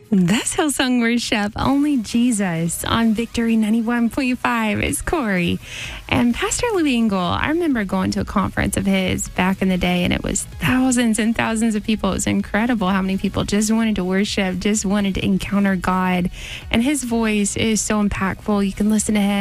That's Hillsong Worship, Only Jesus on Victory 91.5. It's Corey. And Pastor Louis Engle, I remember going to a conference of his back in the day, and it was thousands and thousands of people. It was incredible how many people just wanted to worship, just wanted to encounter God. And his voice is so impactful. You can listen to him